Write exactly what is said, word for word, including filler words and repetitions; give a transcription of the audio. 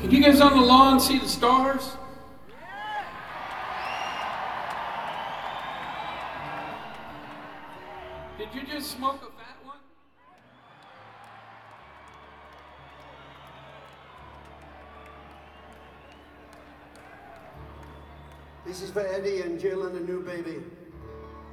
Can you guys on the lawn see the stars? Did you just smoke a fat one? This is for Eddie and Jill and the new baby.